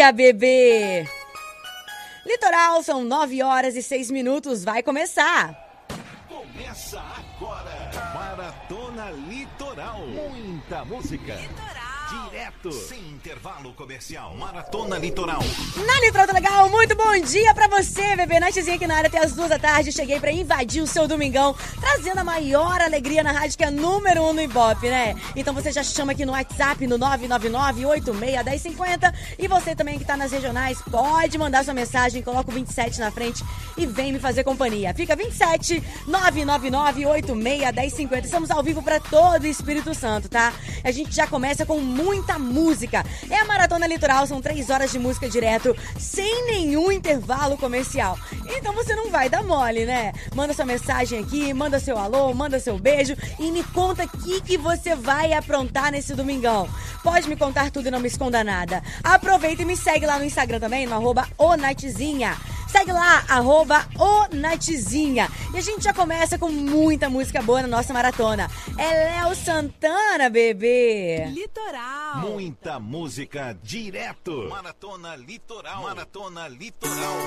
Bora, bebê! Litoral, são 9h06, vai começar. Começa agora, Maratona Litoral. Muita música. Direto, sem intervalo comercial. Maratona Litoral. Na Litoral tá legal, muito bom dia pra você, bebê. Nightzinha aqui na área até as 2 da tarde. Cheguei pra invadir o seu domingão, trazendo a maior alegria na rádio, que é número 1 no Ibope, né? Então você já chama aqui no WhatsApp, no 999-86-1050. E você também que tá nas regionais, pode mandar sua mensagem, coloca o 27 na frente e vem me fazer companhia. Fica 27 999-86-1050. Estamos ao vivo pra todo o Espírito Santo, tá? A gente já começa com muita música. É a Maratona Litoral, são 3 horas de música direto, sem nenhum intervalo comercial. Então você não vai dar mole, né? Manda sua mensagem aqui, manda seu alô, manda seu beijo e me conta o que você vai aprontar nesse domingão. Pode me contar tudo e não me esconda nada. Aproveita e me segue lá no Instagram também, no @onightzinha. Segue lá, @onightzinha. E a gente já começa com muita música boa na nossa maratona. É Léo Santana, bebê. Litoral. Muita música direto. Maratona Litoral. Maratona Litoral.